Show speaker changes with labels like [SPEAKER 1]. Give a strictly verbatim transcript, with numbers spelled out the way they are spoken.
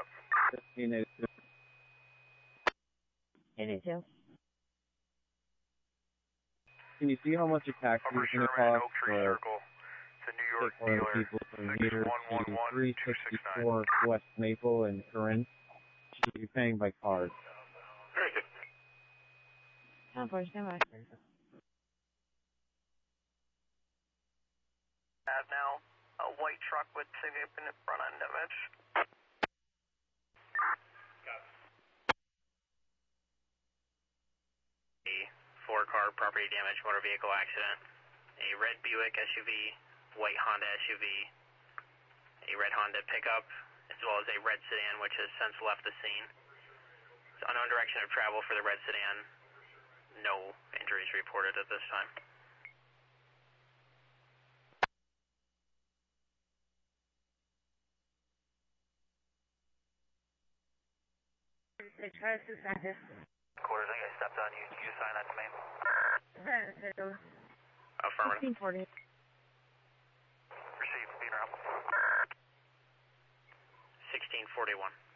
[SPEAKER 1] up.
[SPEAKER 2] fifteen eighty-two.
[SPEAKER 3] eighty-two.
[SPEAKER 2] Can you see how much a taxi
[SPEAKER 1] Upper
[SPEAKER 2] is going to
[SPEAKER 1] Sherman and
[SPEAKER 2] cost
[SPEAKER 1] Oak Tree
[SPEAKER 2] for
[SPEAKER 1] Circle. It's a New York
[SPEAKER 2] one of the
[SPEAKER 1] dealer.
[SPEAKER 2] people from
[SPEAKER 1] six
[SPEAKER 2] here
[SPEAKER 1] one one
[SPEAKER 2] to
[SPEAKER 1] one
[SPEAKER 2] three
[SPEAKER 1] two six nine.
[SPEAKER 2] sixty-four West Maple in Corinth? Should be paying by card.
[SPEAKER 1] Very good.
[SPEAKER 3] ten four, stand by.
[SPEAKER 4] Have now a white truck with significant front end damage.
[SPEAKER 5] A four car property damage motor vehicle accident. A red Buick S U V, white Honda S U V, a red Honda pickup, as well as a red sedan which has since left the scene. It's unknown direction of travel for the red sedan. No injuries reported at this time.
[SPEAKER 3] They try to suspend it.
[SPEAKER 5] Quarters, I think I stepped on you. Can you just sign that to me? Affirmative.
[SPEAKER 3] sixteen forty.
[SPEAKER 5] Received, being around. sixteen forty-one.